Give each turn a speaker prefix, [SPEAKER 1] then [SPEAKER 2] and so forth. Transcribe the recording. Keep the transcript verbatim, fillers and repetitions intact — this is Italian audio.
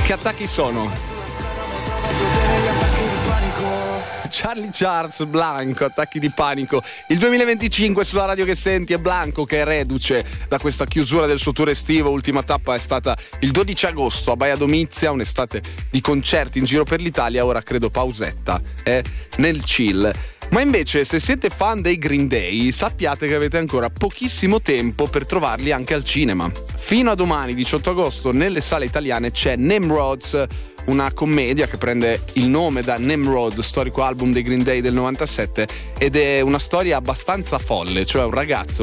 [SPEAKER 1] Che attacchi sono? Charlie Charles, Blanco, attacchi di panico. Il duemilaventicinque sulla radio che senti è Blanco che è reduce da questa chiusura del suo tour estivo. Ultima tappa è stata il dodici agosto a Baia Domizia, un'estate di concerti in giro per l'Italia. Ora credo pausetta, è nel chill. Ma invece, se siete fan dei Green Day, sappiate che avete ancora pochissimo tempo per trovarli anche al cinema. Fino a domani, diciotto agosto, nelle sale italiane c'è Nimrods, una commedia che prende il nome da Nimrod, storico album dei Green Day del novantasette, ed è una storia abbastanza folle, cioè un ragazzo